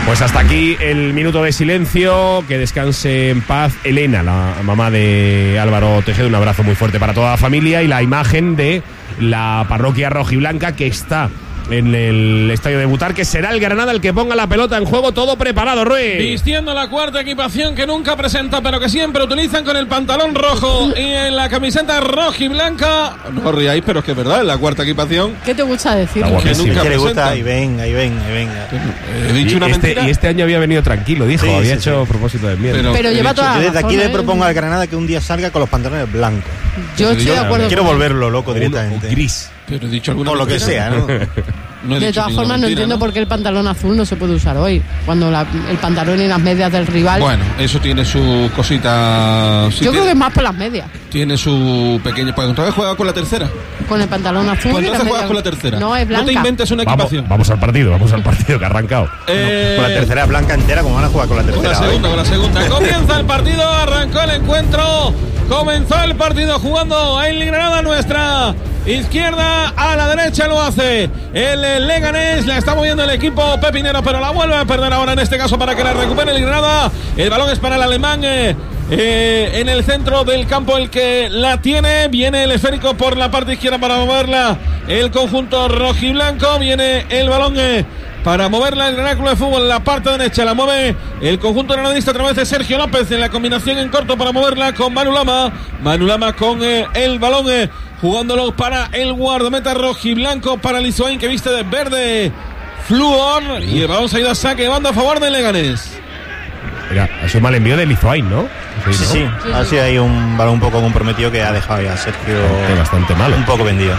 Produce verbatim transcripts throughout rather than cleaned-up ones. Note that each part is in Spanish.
Pues hasta aquí el minuto de silencio. Que descanse en paz Elena, la mamá de Álvaro Tejero. Un abrazo muy fuerte para toda la familia. Y la imagen de la parroquia rojiblanca que está en el estadio de Butar, que será el Granada el que ponga la pelota en juego. Todo preparado, Ruiz. Vistiendo la cuarta equipación que nunca presenta, pero que siempre utilizan, con el pantalón rojo y en la camiseta rojiblanca. No ríais, pero es que es verdad, es la cuarta equipación. ¿Qué te gusta decir? Que nunca que le gusta, presenta. y venga, y venga, y venga. He dicho y, una este, mentira. y este año había venido tranquilo, dijo. Sí, había sí, hecho sí. propósito de mierda. Pero- Pero he lleva dicho, toda Yo la desde aquí razón, le ¿eh? propongo al Granada que un día salga con los pantalones blancos. Yo estoy de acuerdo. Quiero con él. volverlo loco O uno- directamente. o gris. Pero he dicho alguna O lo que mentira. sea, ¿no? No he De dicho todas ninguna formas, no mentira, entiendo por qué el pantalón azul no se puede usar hoy, cuando la- el pantalón y las medias del rival. Bueno, eso tiene su cosita. Sí, Yo creo tiene, que es más por las medias. tiene su pequeño. Pues entonces juega con la tercera. Con el pantalón azul. Pues y las entonces juegas medias- con la tercera. No, es blanca. No te inventes una Vamos, equipación. vamos al partido, vamos al partido que ha arrancado. Eh, Con la tercera blanca entera, como van a jugar con la Con la tercera. segunda, hoy. con la segunda. Comienza el partido, arrancó el encuentro. Comenzó el partido jugando el Granada, nuestra izquierda, a la derecha lo hace el Leganés, la está moviendo el equipo pepinero, pero la vuelve a perder ahora en este caso para que la recupere el Granada. El balón es para el alemán. Eh, eh, en el centro del campo el que la tiene, viene el esférico por la parte izquierda para moverla el conjunto rojiblanco, viene el balón eh, para moverla el Granada Club de Fútbol en la parte derecha, la mueve el conjunto granadista a través de Sergio López en la combinación en corto para moverla con Manu Lama, Manu Lama con eh, el balón eh, jugándolo para el guardameta rojiblanco, para Lizoain, que viste de verde flúor, y el balón se ha ido a saque de banda a favor del Leganés. Mira, ha sido mal envío de Lizoain, ¿no? Sí, ¿no? sí. Ha sido ahí un balón un poco comprometido que ha dejado ya a Sergio Bastante, bastante malo. un poco vendido.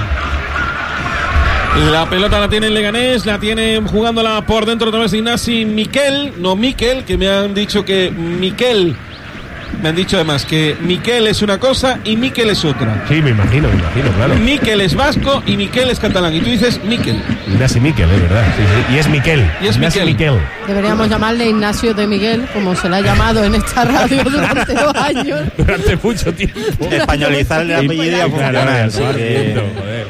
La pelota la tiene el Leganés, la tiene jugándola por dentro a través de Ignasi Miquel, no Miquel, que me han dicho que Miquel, me han dicho además que Miquel es una cosa y Miquel es otra. Sí, me imagino, me imagino, claro. Miquel es vasco y Miquel es catalán, y tú dices Miquel. Ignacio Miquel, es verdad. Sí, sí. Y es Miquel. Y es Ignacio Miquel. Miquel. Deberíamos llamarle Ignacio de Miguel, como se le ha llamado en esta radio durante dos años. Durante mucho tiempo. Españolizar el apellido y a Claro, funcionar. claro, así que- claro, joder.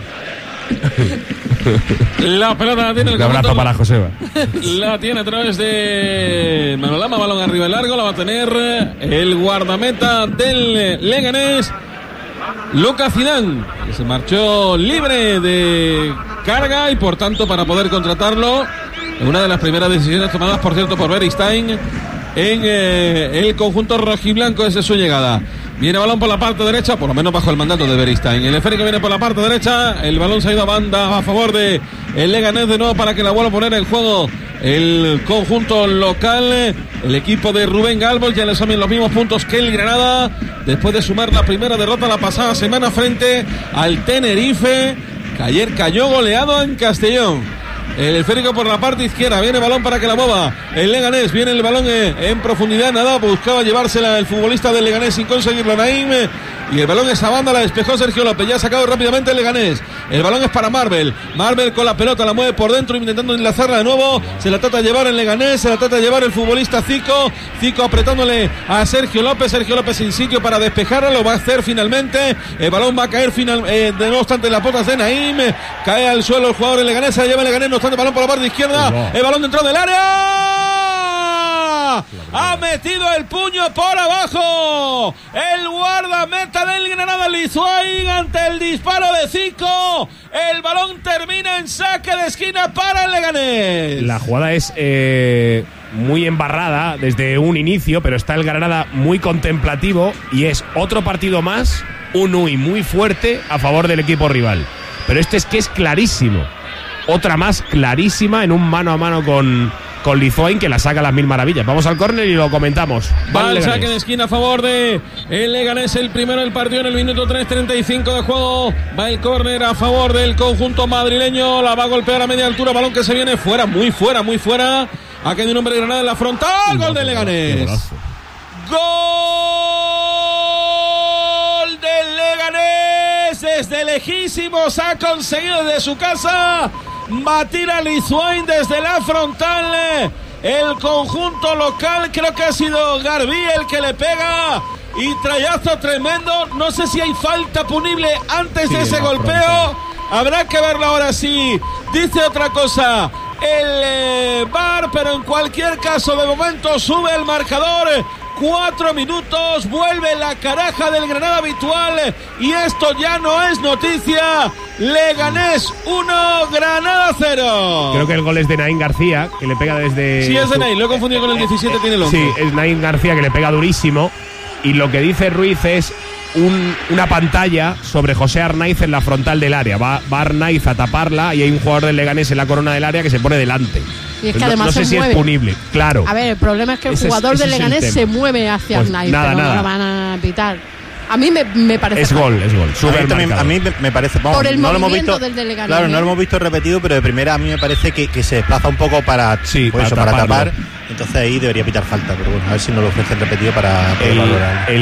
La pelota la tiene el Un abrazo conjunto- para Joseba. La tiene a través de Manolama, balón arriba y largo, la va a tener el guardameta del Leganés, Lucas Zidane, que se marchó libre de carga y por tanto para poder contratarlo, una de las primeras decisiones tomadas, por cierto, por Beristain en eh, el conjunto rojiblanco desde su llegada. Viene balón por la parte derecha, por lo menos bajo el mandato de Beristain. El esférico viene por la parte derecha. El balón se ha ido a banda a favor de el Leganés de nuevo para que la vuelva a poner en juego el conjunto local. El equipo de Rubén Galvos ya le suman los mismos puntos que el Granada, después de sumar la primera derrota la pasada semana frente al Tenerife, que ayer cayó goleado en Castellón. El esférico por la parte izquierda, viene el balón para que la mueva el Leganés, viene el balón eh, en profundidad, nada, buscaba llevársela el futbolista del Leganés sin conseguirlo, Naim, y el balón esa banda la despejó Sergio López, ya ha sacado rápidamente el Leganés, el balón es para Marvel, Marvel con la pelota la mueve por dentro intentando enlazarla de nuevo, se la trata de llevar el Leganés, se la trata de llevar el futbolista Zico, Zico apretándole a Sergio López, Sergio López sin sitio para despejarla, lo va a hacer finalmente, el balón va a caer final, eh, de no obstante en las botas de Naim, cae al suelo el jugador del Leganés, se la lleva el Leganés, no obstante balón por la parte izquierda, el balón dentro del área, ha metido el puño por abajo el guardameta del Granada, Lizoain, ante el disparo de Zico, el balón termina en saque de esquina para el Leganés. La jugada es eh, muy embarrada desde un inicio, pero está el Granada muy contemplativo y es otro partido más, un U I muy fuerte a favor del equipo rival. Pero este es que es clarísimo. Otra más clarísima en un mano a mano con, con Lizoain, que la saca a las mil maravillas. Vamos al córner y lo comentamos. Va el Leganés. saque de esquina a favor de el Leganés, el primero del partido en el minuto tres treinta y cinco de juego. Va el córner a favor del conjunto madrileño, la va a golpear a media altura, balón que se viene fuera, muy fuera, muy fuera. Ha caído un hombre de Granada en la frontal, gol del Leganés. Gol del Leganés, desde lejísimos ha conseguido desde su casa batir a Lizoain desde la frontal. El conjunto local, creo que ha sido Garbí el que le pega, y trayazo tremendo. No sé si hay falta punible antes Sí, de ese la golpeo. frontal. Habrá que verlo ahora sí. Dice otra cosa el eh, V A R, pero en cualquier caso, de momento sube el marcador. Cuatro minutos, vuelve la caraja del Granada habitual y esto ya no es noticia. Leganés uno, Granada cero. Creo que el gol es de Naín García, que le pega desde... Sí, es de Naín, lo he confundido con el diecisiete, tiene el once. Sí, es Naín García que le pega durísimo. Y lo que dice Ruiz es un, una pantalla sobre José Arnaiz en la frontal del área. Va, va Arnaiz a taparla y hay un jugador del Leganés en la corona del área que se pone delante. Y es que no, además no sé se si mueve. es punible, claro. A ver, el problema es que el Ese es- jugador ese del es el Leganés tema. se mueve hacia Pues Arnaiz, nada, pero no nada. lo van a pitar. A mí me, me parece Es falta. gol, es gol. A Sube mí, el también- a marcador. mí me- me parece, vamos, Por el no lo hemos movimiento visto, del de Leganés, claro, no ¿eh? lo hemos visto repetido, pero de primera a mí me parece que, que se desplaza un poco para, Sí, pues para eso, para taparlo. tapar, entonces ahí debería pitar falta, pero bueno, a ver si no lo ofrecen repetido para poder El- valorar. el